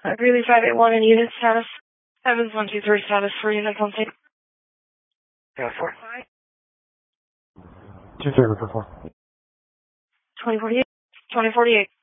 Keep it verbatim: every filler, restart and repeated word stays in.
Uh, Greeley five eight one in unit status. Evans one two three status for unit complete. Yeah, four. two three, four. twenty forty-eight. twenty forty-eight.